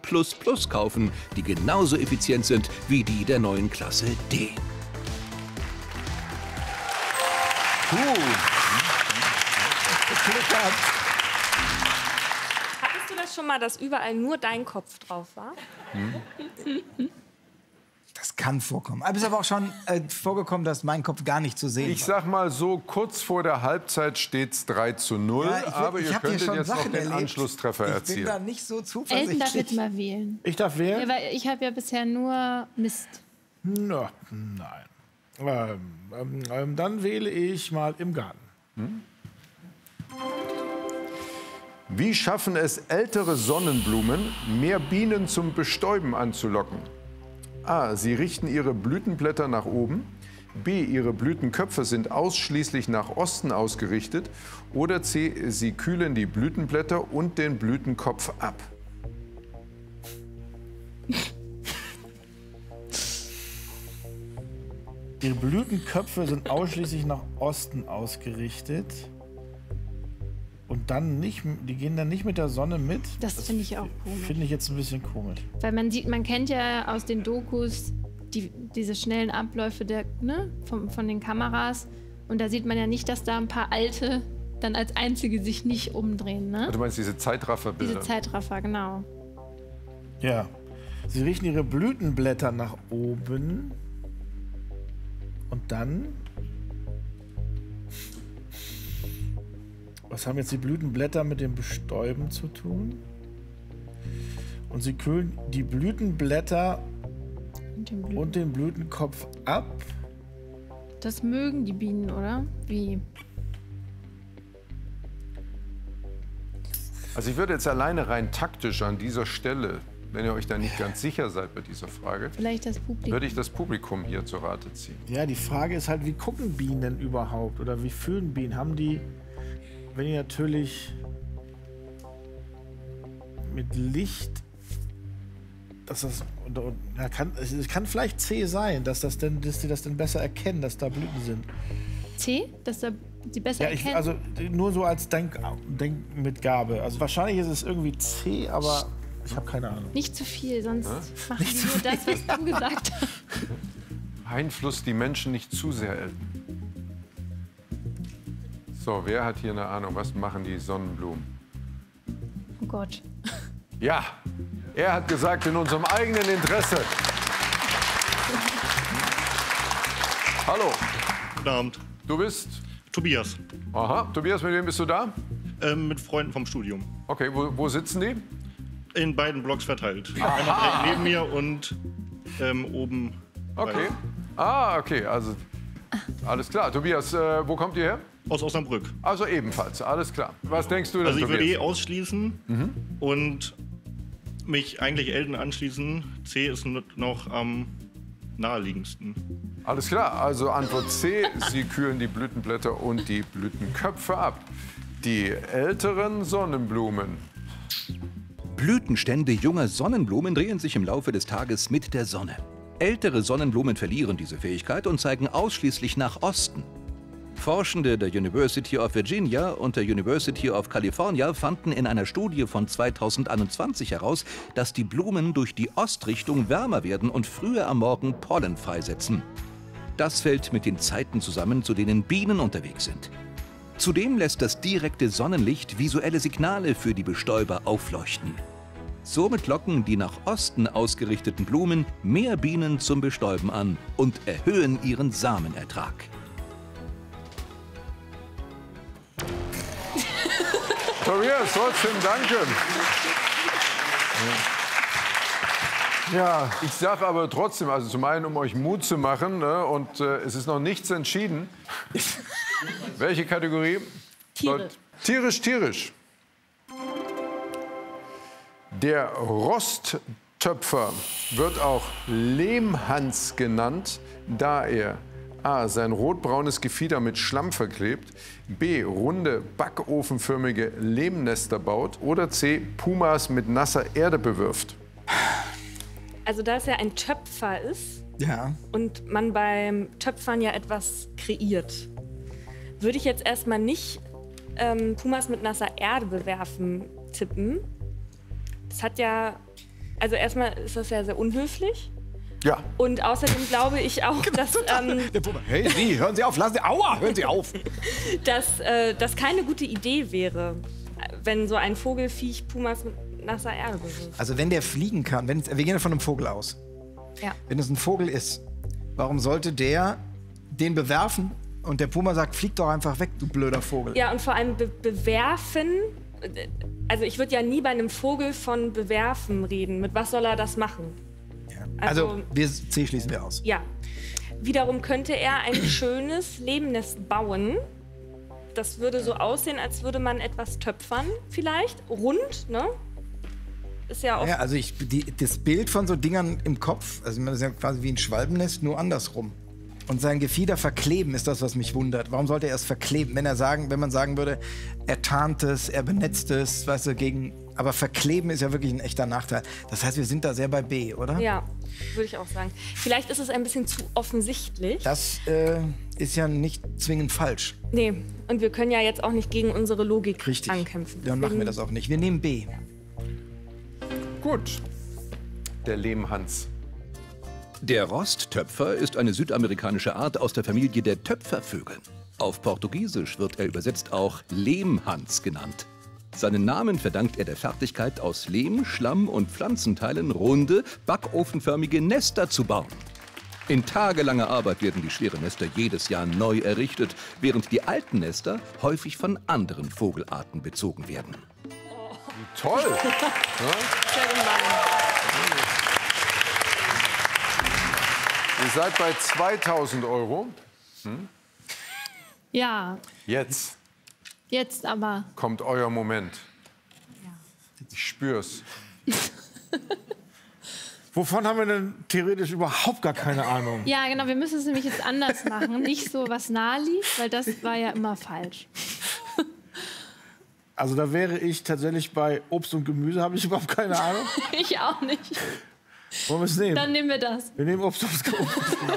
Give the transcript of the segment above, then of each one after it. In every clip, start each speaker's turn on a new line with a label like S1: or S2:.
S1: kaufen, die genauso effizient sind wie die der neuen Klasse D.
S2: Hattest du das schon mal, dass überall nur dein Kopf drauf war?
S3: Das kann vorkommen. Aber es ist aber auch schon vorgekommen, dass mein Kopf gar nicht zu sehen
S4: Ich sag mal so, kurz vor der Halbzeit steht es 3:0,
S3: Ja,
S4: aber ihr
S3: hab hier
S4: könntet
S3: schon
S4: jetzt noch
S3: Sachen
S4: den
S3: erlebt.
S4: Anschlusstreffer
S3: Ich bin
S4: erzielen.
S3: da nicht so
S5: Elton
S3: zuversichtlich.
S5: darf jetzt mal wählen.
S6: Ich darf wählen?
S5: Ja, weil ich habe ja bisher nur Mist.
S6: Na, nein. Dann wähle ich mal im Garten.
S4: Wie schaffen es ältere Sonnenblumen, mehr Bienen zum Bestäuben anzulocken? A. Sie richten ihre Blütenblätter nach oben. B. Ihre Blütenköpfe sind ausschließlich nach Osten ausgerichtet. Oder C. Sie kühlen die Blütenblätter und den Blütenkopf ab.
S6: Ihre Blütenköpfe sind ausschließlich nach Osten ausgerichtet. Und dann nicht, die gehen dann nicht mit der Sonne mit.
S5: Das finde ich auch komisch.
S6: Finde ich jetzt ein bisschen komisch.
S5: Weil man kennt ja aus den Dokus diese schnellen Abläufe von den Kameras. Und da sieht man ja nicht, dass da ein paar Alte dann als Einzige sich nicht umdrehen. Ne?
S4: Du meinst diese Zeitrafferbilder?
S5: Diese Zeitraffer, genau.
S6: Ja. Sie richten ihre Blütenblätter nach oben. Und dann... Was haben jetzt die Blütenblätter mit dem Bestäuben zu tun? Und sie kühlen die Blütenblätter und den Blütenkopf ab.
S5: Das mögen die Bienen, oder? Wie?
S4: Also ich würde jetzt alleine rein taktisch an dieser Stelle, wenn ihr euch da nicht ganz sicher seid bei dieser Frage,
S5: Vielleicht das Publikum.
S4: würde ich das Publikum hier zur Rate ziehen.
S6: Ja, die Frage ist halt, wie gucken Bienen denn überhaupt? Oder wie fühlen Bienen? Haben die, wenn die natürlich mit Licht, dass das, es kann vielleicht C sein, dass die das dann besser erkennen, dass da Blüten sind.
S5: C? Dass da sie besser erkennen?
S6: Also nur so als Denkmitgabe. Also wahrscheinlich ist es irgendwie C, aber ich habe keine Ahnung.
S5: Nicht zu viel, sonst machen sie nur das, was du gesagt hast.
S4: Beeinflusst die Menschen nicht zu sehr, Elton. So, wer hat hier eine Ahnung, was machen die Sonnenblumen?
S5: Oh Gott.
S4: Ja, er hat gesagt, in unserem eigenen Interesse. Hallo.
S7: Guten Abend.
S4: Du bist?
S7: Tobias.
S4: Aha, Tobias, mit wem bist du da?
S7: Mit Freunden vom Studium.
S4: Okay, wo sitzen die?
S7: In beiden Blocks verteilt. Einer direkt neben mir und oben.
S4: Okay. Ah, okay, also alles klar. Tobias, wo kommt ihr her?
S7: Aus Osnabrück.
S4: Also ebenfalls, alles klar. Was denkst du denn,
S7: Also ich würde
S4: Tobias?
S7: ausschließen und mich eigentlich Elton anschließen. C ist noch am naheliegendsten.
S4: Alles klar, also Antwort C, sie kühlen die Blütenblätter und die Blütenköpfe ab. Die älteren Sonnenblumen.
S1: Blütenstände junger Sonnenblumen drehen sich im Laufe des Tages mit der Sonne. Ältere Sonnenblumen verlieren diese Fähigkeit und zeigen ausschließlich nach Osten. Forschende der University of Virginia und der University of California fanden in einer Studie von 2021 heraus, dass die Blumen durch die Ostrichtung wärmer werden und früher am Morgen Pollen freisetzen. Das fällt mit den Zeiten zusammen, zu denen Bienen unterwegs sind. Zudem lässt das direkte Sonnenlicht visuelle Signale für die Bestäuber aufleuchten. Somit locken die nach Osten ausgerichteten Blumen mehr Bienen zum Bestäuben an und erhöhen ihren Samenertrag.
S4: Tobias, trotzdem danke. Ja, ich sage aber trotzdem, also zum einen, um euch Mut zu machen, ne, und es ist noch nichts entschieden. Welche Kategorie?
S2: Tiere.
S4: Tierisch, tierisch. Der Rosttöpfer wird auch Lehmhans genannt, da er A. sein rotbraunes Gefieder mit Schlamm verklebt, B. runde, backofenförmige Lehmnester baut oder C. Pumas mit nasser Erde bewirft.
S2: Also da es ja ein Töpfer ist
S3: Ja.
S2: und man beim Töpfern ja etwas kreiert, würde ich jetzt erstmal nicht Pumas mit nasser Erde bewerfen tippen. Das hat ja Also erstmal ist das ja sehr unhöflich.
S4: Ja.
S2: Und außerdem glaube ich auch, dass,
S3: Hey, Sie, hören Sie auf, lassen Sie, aua, hören Sie auf.
S2: dass das keine gute Idee wäre, wenn so ein Vogelviech Pumas mit nasser Erde bewirft.
S3: Also wenn der fliegen kann, wir gehen ja von einem Vogel aus.
S2: Ja.
S3: Wenn es ein Vogel ist, warum sollte der den bewerfen und der Puma sagt, flieg doch einfach weg, du blöder Vogel.
S2: Ja, und vor allem bewerfen. Also ich würde ja nie bei einem Vogel von bewerfen reden. Mit was soll er das machen?
S3: Also C schließen wir aus.
S2: Ja. Wiederum könnte er ein schönes Lebennest bauen. Das würde so aussehen, als würde man etwas töpfern, vielleicht. Rund, ne? Ist ja auch.
S3: Ja, also das Bild von so Dingern im Kopf, also das ist ja quasi wie ein Schwalbennest, nur andersrum. Und sein Gefieder verkleben ist das, was mich wundert. Warum sollte er es verkleben? Wenn man sagen würde, er tarnt es, er benetzt es, weißt du, aber verkleben ist ja wirklich ein echter Nachteil. Das heißt, wir sind da sehr bei B, oder?
S2: Ja, würde ich auch sagen. Vielleicht ist es ein bisschen zu offensichtlich.
S3: Das ist ja nicht zwingend falsch.
S2: Nee, und wir können ja jetzt auch nicht gegen unsere Logik
S3: Richtig.
S2: ankämpfen.
S3: Dann machen wir das auch nicht. Wir nehmen B.
S4: Gut. Der Lehmhans.
S1: Der Rosttöpfer ist eine südamerikanische Art aus der Familie der Töpfervögel. Auf Portugiesisch wird er übersetzt auch Lehmhans genannt. Seinen Namen verdankt er der Fertigkeit, aus Lehm, Schlamm und Pflanzenteilen runde, backofenförmige Nester zu bauen. In tagelanger Arbeit werden die schweren Nester jedes Jahr neu errichtet, während die alten Nester häufig von anderen Vogelarten bezogen werden.
S4: Toll! Ihr seid bei 2000 €.
S5: Ja,
S4: Jetzt
S5: aber.
S4: kommt euer Moment. Ich spür's.
S6: Wovon haben wir denn theoretisch überhaupt gar keine Ahnung?
S5: Ja, genau, wir müssen es nämlich jetzt anders machen. Nicht so, was nahe liegt, weil das war ja immer falsch.
S6: Also da wäre ich tatsächlich bei Obst und Gemüse, habe ich überhaupt keine Ahnung.
S5: Ich auch nicht.
S6: Wollen wir es nehmen?
S5: Dann nehmen wir das.
S6: Wir nehmen Obst und Gemüse.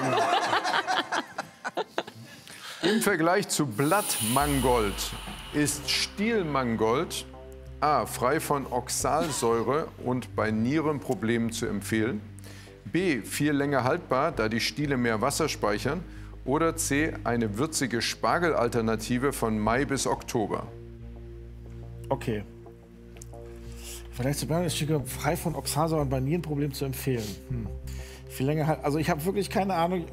S4: Im Vergleich zu Blattmangold ist Stielmangold A. frei von Oxalsäure und bei Nierenproblemen zu empfehlen, B. viel länger haltbar, da die Stiele mehr Wasser speichern, oder C. eine würzige Spargelalternative von Mai bis Oktober.
S6: Okay. Vielleicht zu bleiben, ist frei von Oxalsäure und bei Nierenproblemen zu empfehlen. Viel länger halt. Also ich habe wirklich keine Ahnung.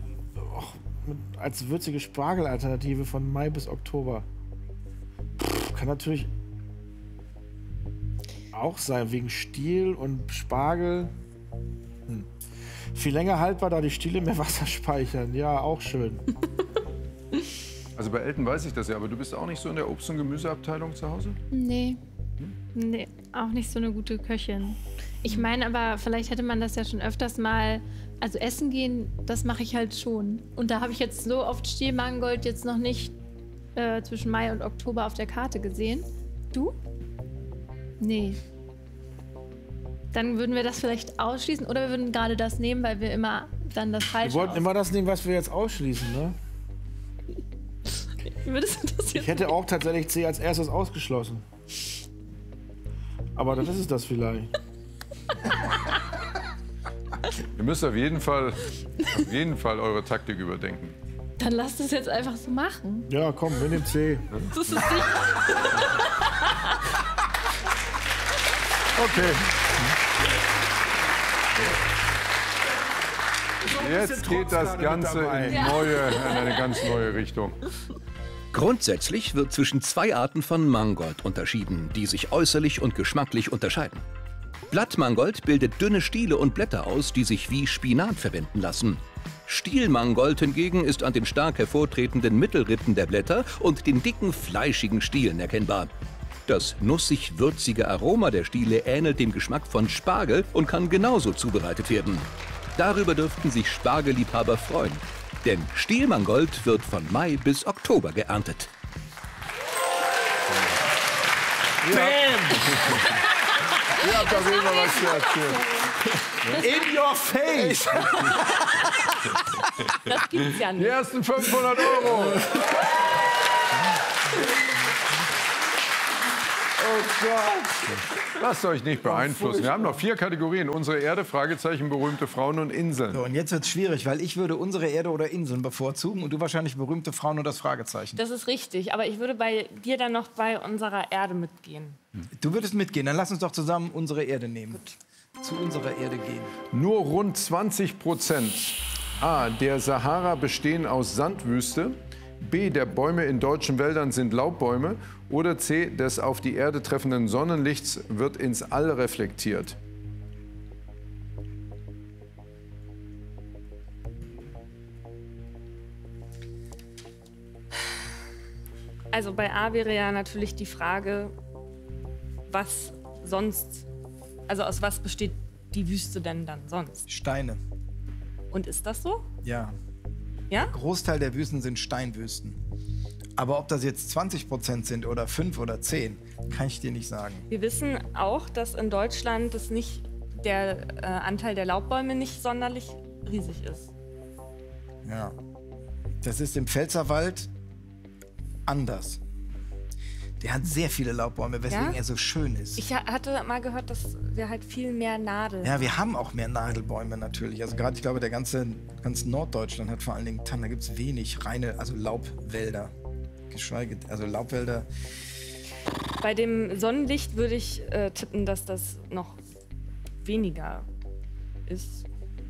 S6: Als würzige Spargelalternative von Mai bis Oktober. Kann natürlich auch sein, wegen Stiel und Spargel. Viel länger haltbar, da die Stiele mehr Wasser speichern. Ja, auch schön.
S4: Also bei Elton weiß ich das ja, aber du bist auch nicht so in der Obst- und Gemüseabteilung zu Hause?
S5: Nee. Nee, auch nicht so eine gute Köchin. Ich meine aber, vielleicht hätte man das ja schon öfters mal, also essen gehen, das mache ich halt schon. Und da habe ich jetzt so oft Stielmangold jetzt noch nicht zwischen Mai und Oktober auf der Karte gesehen. Du? Nee. Dann würden wir das vielleicht ausschließen oder wir würden gerade das nehmen, weil wir immer dann das Falsche
S6: Wir wollten immer das nehmen, was wir jetzt ausschließen, ne?
S5: Würdest du das jetzt
S6: Ich hätte auch tatsächlich C als erstes ausgeschlossen. Aber dann ist es das vielleicht.
S4: Ihr müsst auf jeden Fall eure Taktik überdenken.
S5: Dann lasst es jetzt einfach so machen.
S6: Ja, komm, wir nehmen C.
S5: Das ist sicher.
S4: Okay. Jetzt geht das Ganze in eine ganz neue Richtung.
S1: Grundsätzlich wird zwischen zwei Arten von Mangold unterschieden, die sich äußerlich und geschmacklich unterscheiden. Blattmangold bildet dünne Stiele und Blätter aus, die sich wie Spinat verwenden lassen. Stielmangold hingegen ist an den stark hervortretenden Mittelrippen der Blätter und den dicken, fleischigen Stielen erkennbar. Das nussig-würzige Aroma der Stiele ähnelt dem Geschmack von Spargel und kann genauso zubereitet werden. Darüber dürften sich Spargelliebhaber freuen. Denn Stielmangold wird von Mai bis Oktober geerntet.
S4: Ihr habt auf jeden Fall was zu erzählen.
S3: In your face!
S2: Das gibt's ja
S4: Die
S2: nicht.
S4: ersten 500 €. Oh Gott. Lasst euch nicht beeinflussen. Wir haben noch 4 Kategorien. Unsere Erde, Fragezeichen, berühmte Frauen und Inseln.
S3: So, und jetzt wird es schwierig, weil ich würde unsere Erde oder Inseln bevorzugen und du wahrscheinlich berühmte Frauen und das Fragezeichen.
S2: Das ist richtig, aber ich würde bei dir dann noch bei unserer Erde mitgehen.
S3: Du würdest mitgehen, dann lass uns doch zusammen unsere Erde nehmen. Zu unserer Erde gehen.
S4: Nur rund 20% A. der Sahara bestehen aus Sandwüste. B. der Bäume in deutschen Wäldern sind Laubbäume. Oder C. des auf die Erde treffenden Sonnenlichts wird ins All reflektiert.
S2: Also bei A wäre ja natürlich die Frage, was sonst, also aus was besteht die Wüste denn dann sonst?
S3: Steine.
S2: Und ist das so?
S3: Ja.
S2: Ja?
S3: Großteil der Wüsten sind Steinwüsten. Aber ob das jetzt 20% sind oder 5 oder 10, kann ich dir nicht sagen.
S2: Wir wissen auch, dass in Deutschland der Anteil der Laubbäume nicht sonderlich riesig ist.
S3: Ja. Das ist im Pfälzerwald anders. Der hat sehr viele Laubbäume, weswegen er so schön ist.
S2: Ich hatte mal gehört, dass wir halt viel mehr Nadeln.
S3: Ja, wir haben auch mehr Nadelbäume natürlich. Also gerade, ich glaube, ganz Norddeutschland hat vor allen Dingen Tannen. Da gibt es wenig reine, also Laubwälder. Geschweige, also Laubwälder.
S2: Bei dem Sonnenlicht würde ich tippen, dass das noch weniger ist.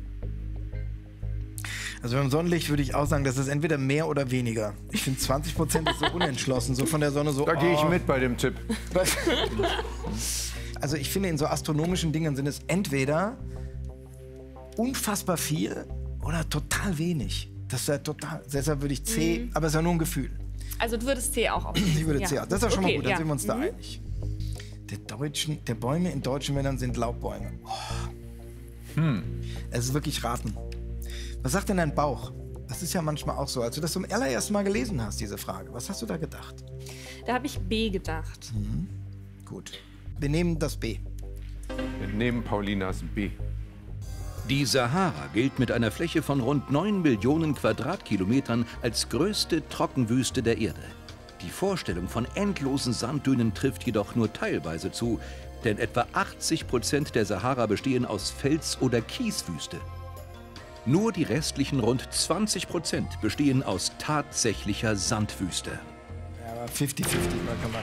S3: Also beim Sonnenlicht würde ich auch sagen, das ist entweder mehr oder weniger. Ich finde 20% ist so unentschlossen, so von der Sonne so.
S4: Da gehe ich mit bei dem Tipp.
S3: Also ich finde, in so astronomischen Dingen sind es entweder unfassbar viel oder total wenig. Das ist ja total. Deshalb würde ich C, aber es ist ja nur ein Gefühl.
S2: Also du würdest C auch aufnehmen.
S3: Ich würde C. Das ist ja schon mal
S2: Okay,
S3: gut, dann
S2: ja.
S3: sind wir uns da einig. Der Bäume in deutschen Wäldern sind Laubbäume. Es ist wirklich raten. Was sagt denn dein Bauch? Das ist ja manchmal auch so, als du das zum allerersten Mal gelesen hast, diese Frage. Was hast du da gedacht?
S2: Da habe ich B gedacht.
S3: Gut. Wir nehmen das B.
S4: Wir nehmen Paulinas B.
S1: Die Sahara gilt mit einer Fläche von rund 9 Millionen Quadratkilometern als größte Trockenwüste der Erde. Die Vorstellung von endlosen Sanddünen trifft jedoch nur teilweise zu, denn etwa 80% der Sahara bestehen aus Fels- oder Kieswüste. Nur die restlichen rund 20% bestehen aus tatsächlicher Sandwüste.
S3: Ja, aber 50-50, da kann man.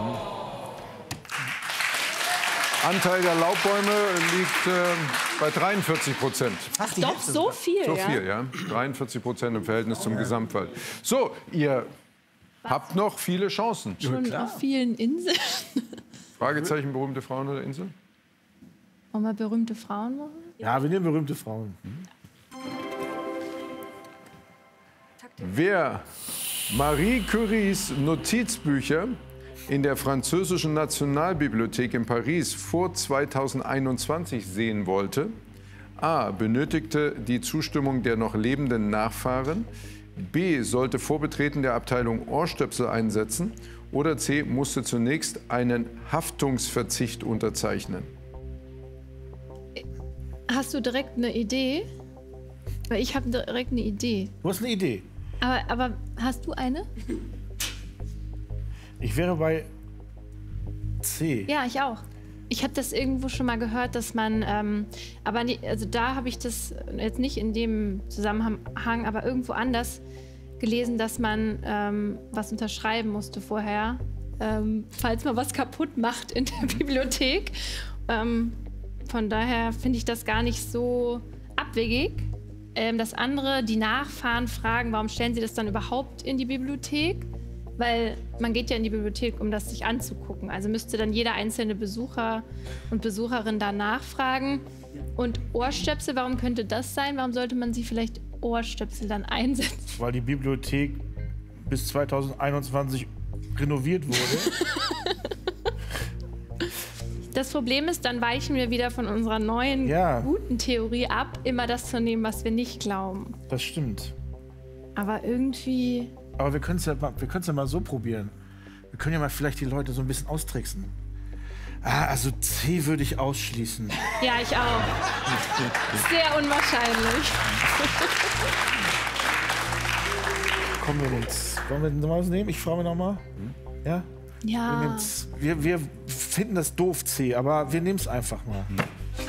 S4: Anteil der Laubbäume liegt bei 43%.
S3: Ach, die
S2: Doch,
S3: Hälfte
S2: so
S3: sogar.
S2: viel,
S4: So
S2: ja?
S4: viel, ja. 43% im Verhältnis zum Gesamtwald. So, ihr habt noch viele Chancen.
S5: Schon auf vielen Inseln.
S4: Fragezeichen, berühmte Frauen oder Inseln?
S5: Wollen wir berühmte Frauen machen?
S6: Ja, wir nehmen berühmte Frauen.
S4: Wer Marie Curies Notizbücher in der französischen Nationalbibliothek in Paris vor 2021 sehen wollte, A. benötigte die Zustimmung der noch lebenden Nachfahren, B. sollte vor Betreten der Abteilung Ohrstöpsel einsetzen oder C. musste zunächst einen Haftungsverzicht unterzeichnen.
S5: Hast du direkt eine Idee? Weil ich habe direkt eine Idee.
S6: Du hast eine Idee.
S5: Aber hast du eine?
S6: Ich wäre bei C.
S5: Ja, ich auch. Ich habe das irgendwo schon mal gehört, dass man, aber also da habe ich das jetzt nicht in dem Zusammenhang, aber irgendwo anders gelesen, dass man was unterschreiben musste vorher, falls man was kaputt macht in der Bibliothek. Von daher finde ich das gar nicht so abwegig. Das andere, die Nachfahren fragen, warum stellen sie das dann überhaupt in die Bibliothek? Weil man geht ja in die Bibliothek, um das sich anzugucken. Also müsste dann jeder einzelne Besucher und Besucherin da nachfragen. Und Ohrstöpsel, warum könnte das sein? Warum sollte man sie vielleicht Ohrstöpsel dann einsetzen?
S6: Weil die Bibliothek bis 2021 renoviert wurde.
S5: Das Problem ist, dann weichen wir wieder von unserer neuen, guten Theorie ab, immer das zu nehmen, was wir nicht glauben.
S6: Das stimmt.
S5: Aber irgendwie...
S6: Aber wir können es ja mal so probieren. Wir können ja mal vielleicht die Leute so ein bisschen austricksen. Also C würde ich ausschließen.
S5: Ja, ich auch. Sehr unwahrscheinlich.
S6: Kommen wir jetzt. Wollen wir noch was nehmen? Ich frage mich noch mal. Ja?
S5: Ja.
S6: Wir finden das doof, C, aber wir nehmen es einfach mal.